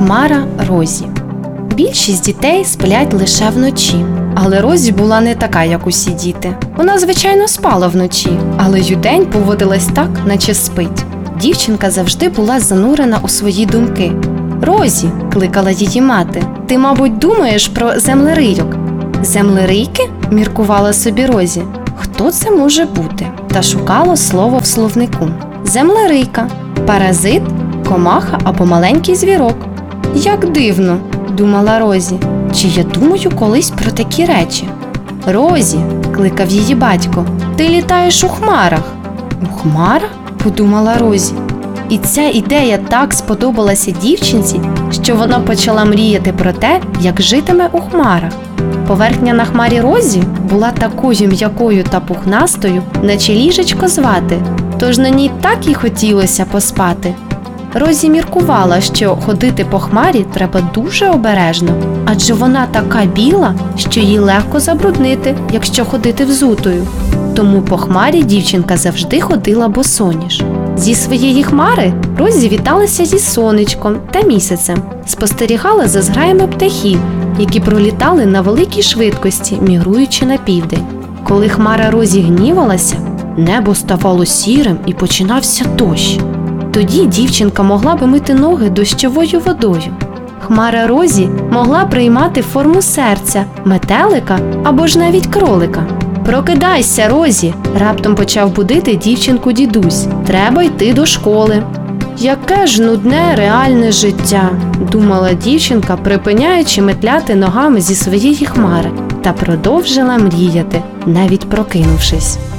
Хмара Розі. Більшість дітей сплять лише вночі. Але Розі була не така, як усі діти. Вона, звичайно, спала вночі, але й удень поводилась так, наче спить. Дівчинка завжди була занурена у свої думки. «Розі», – кликала її мати, – «ти, мабуть, думаєш про землерийок?» «Землерийки?» – міркувала собі Розі. Хто це може бути? Та шукала слово в словнику. Землерийка – паразит, комаха або маленький звірок. «Як дивно», – думала Розі, – «чи я думаю колись про такі речі?» «Розі», – кликав її батько, – «ти літаєш у хмарах». «У хмарах?» – подумала Розі. І ця ідея так сподобалася дівчинці, що вона почала мріяти про те, як житиме у хмарах. Поверхня на хмарі Розі була такою м'якою та пухнастою, наче ліжечко з вати, тож на ній так і хотілося поспати. Розі міркувала, що ходити по хмарі треба дуже обережно, адже вона така біла, що її легко забруднити, якщо ходити взутою. Тому по хмарі дівчинка завжди ходила босоніж. Зі своєї хмари Розі віталася зі сонечком та місяцем, спостерігала за зграями птахів, які пролітали на великій швидкості, мігруючи на південь. Коли хмара Розі гнівалася, небо ставало сірим і починався дощ. Тоді дівчинка могла би мити ноги дощовою водою. Хмара Розі могла приймати форму серця, метелика або ж навіть кролика. «Прокидайся, Розі!» – раптом почав будити дівчинку дідусь. «Треба йти до школи». «Яке ж нудне реальне життя!» – думала дівчинка, припиняючи метляти ногами зі своєї хмари, та продовжила мріяти, навіть прокинувшись.